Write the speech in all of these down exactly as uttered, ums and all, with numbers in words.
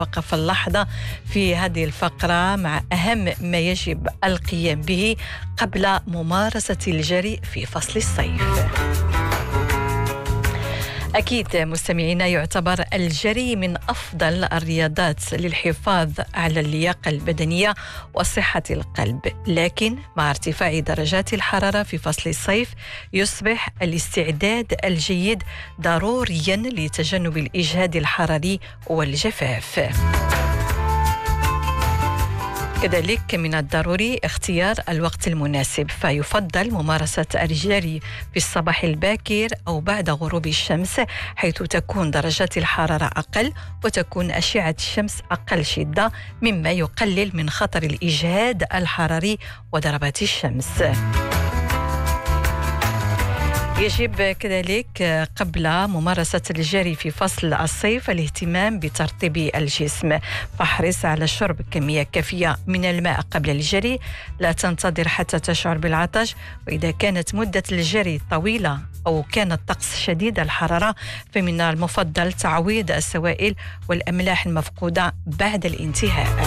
وقف اللحظة في هذه الفقرة مع أهم ما يجب القيام به قبل ممارسة الجري في فصل الصيف. أكيد مستمعينا، يعتبر الجري من أفضل الرياضات للحفاظ على اللياقة البدنية وصحة القلب، لكن مع ارتفاع درجات الحرارة في فصل الصيف يصبح الاستعداد الجيد ضروريا لتجنب الإجهاد الحراري والجفاف. كذلك من الضروري اختيار الوقت المناسب، فيفضل ممارسة الجري في الصباح الباكر أو بعد غروب الشمس، حيث تكون درجات الحرارة أقل وتكون أشعة الشمس أقل شدة، مما يقلل من خطر الإجهاد الحراري وضربات الشمس. يجب كذلك قبل ممارسة الجري في فصل الصيف الاهتمام بترطيب الجسم، فاحرص على شرب كمية كافية من الماء قبل الجري، لا تنتظر حتى تشعر بالعطش، وإذا كانت مدة الجري طويلة أو كان الطقس شديد الحرارة فمن المفضل تعويض السوائل والأملاح المفقودة بعد الانتهاء.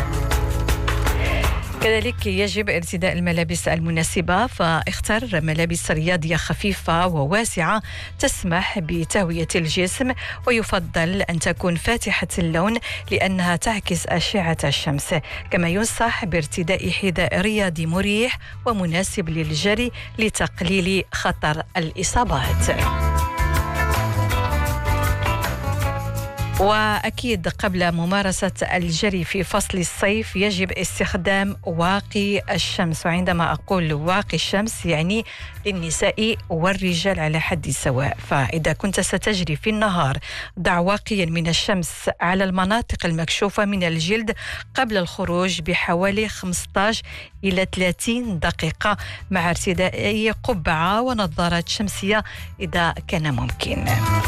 كذلك يجب ارتداء الملابس المناسبة، فاختر ملابس رياضية خفيفة وواسعة تسمح بتهوية الجسم، ويفضل أن تكون فاتحة اللون لأنها تعكس أشعة الشمس. كما ينصح بارتداء حذاء رياضي مريح ومناسب للجري لتقليل خطر الإصابات. وأكيد قبل ممارسة الجري في فصل الصيف يجب استخدام واقي الشمس، وعندما أقول واقي الشمس يعني للنساء والرجال على حد سواء. فإذا كنت ستجري في النهار ضع واقيا من الشمس على المناطق المكشوفة من الجلد قبل الخروج بحوالي خمسة عشر إلى ثلاثين دقيقة، مع ارتداء قبعة ونظارات شمسية إذا كان ممكن.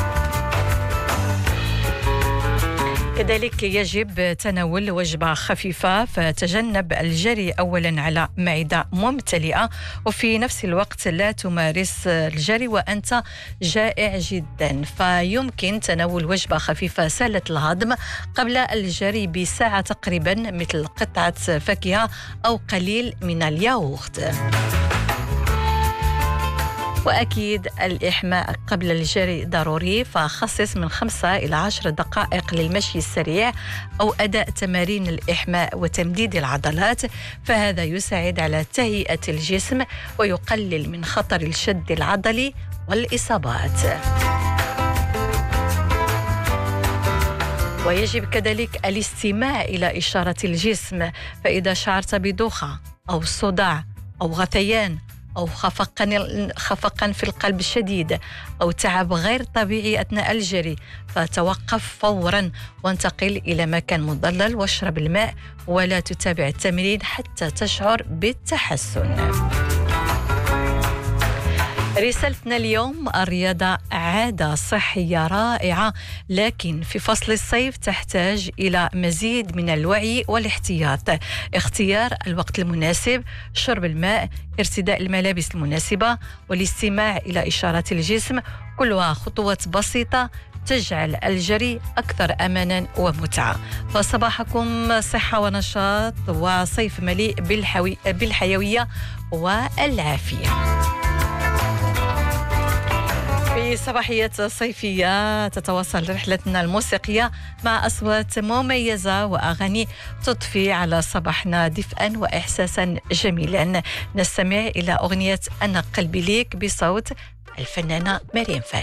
كذلك يجب تناول وجبة خفيفة، فتجنب الجري أولا على معدة ممتلئة، وفي نفس الوقت لا تمارس الجري وأنت جائع جدا، فيمكن تناول وجبة خفيفة سهلة الهضم قبل الجري بساعة تقريبا، مثل قطعة فاكهة أو قليل من الياغورت. وأكيد الإحماء قبل الجري ضروري، فخصص من خمسة إلى عشر دقائق للمشي السريع أو أداء تمارين الإحماء وتمديد العضلات، فهذا يساعد على تهيئة الجسم ويقلل من خطر الشد العضلي والإصابات. ويجب كذلك الاستماع إلى إشارة الجسم، فإذا شعرت بدوخة أو صداع أو غثيان أو خفقان خفقان في القلب الشديد أو تعب غير طبيعي أثناء الجري، فتوقف فوراً وانتقل إلى مكان مظلل واشرب الماء، ولا تتابع التمرين حتى تشعر بالتحسن. رسالتنا اليوم: الرياضة عادة صحية رائعة، لكن في فصل الصيف تحتاج إلى مزيد من الوعي والاحتياط. اختيار الوقت المناسب، شرب الماء، ارتداء الملابس المناسبة، والاستماع إلى إشارات الجسم، كلها خطوات بسيطة تجعل الجري أكثر أمانا ومتعة. فصباحكم صحة ونشاط وصيف مليء بالحوي... بالحيوية والعافية. في صباحية صيفية تتواصل رحلتنا الموسيقية مع أصوات مميزة وأغاني تضفي على صباحنا دفئا وإحساسا جميلا. نستمع إلى أغنية أنا قلبي ليك بصوت الفنانة مريم فارس.